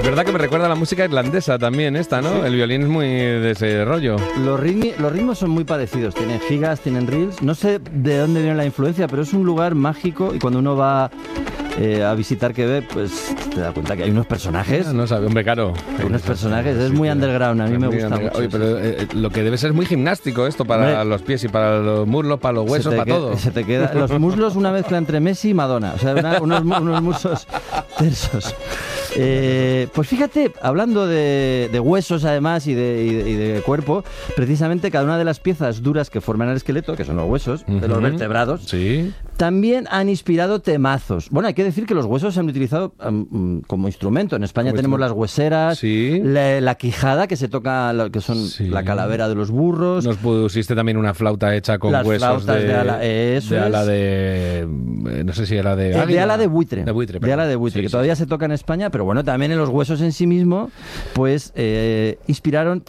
verdad que me recuerda a la música irlandesa también esta, ¿no? El violín es muy de ese rollo. Los ritmos son muy parecidos, tienen gigas, tienen reels. No sé de dónde viene la influencia, pero es un lugar mágico y cuando uno va a visitar Quebec, pues te das cuenta que hay unos personajes. No sabe, hombre, claro. Hay unos personajes, es muy underground, a mí me gusta mucho. Oye, pero lo que debe ser muy gimnástico esto para los pies y para los muslos, para los huesos, para todo. Se te queda los muslos, una mezcla entre Messi y Madonna, o sea, unos muslos tersos. Pues fíjate, hablando de huesos además y de cuerpo, precisamente cada una de las piezas duras que forman el esqueleto, que son los huesos de los vertebrados, sí, también han inspirado temazos. Bueno, hay que decir que los huesos se han utilizado como instrumento. En España tenemos las hueseras, sí, la quijada, que se toca, que son la calavera de los burros. Nos pusiste también una flauta hecha con huesos de ala, no sé si era de águila. De ala de buitre. De ala de buitre, sí, que todavía se toca en España, pero bueno, también en los huesos en sí mismo, pues inspiraron